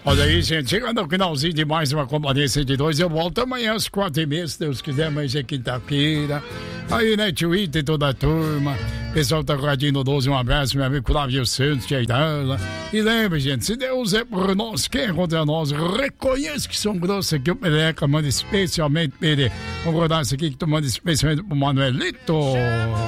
Olha aí, gente, chegando ao finalzinho de mais uma Companhia 102, eu volto amanhã às 4h30, se Deus quiser, mas é quinta-feira. Aí, né, Twitter e toda a turma, pessoal tá com no 12, um abraço, meu amigo Flávio Santos, tia Idala. E lembre, gente, se Deus é por nós, quem é contra nós? Reconheça que são grossos aqui, o Pereca manda especialmente, Pere, vamos rodar isso aqui que tu manda especialmente pro Manuelito.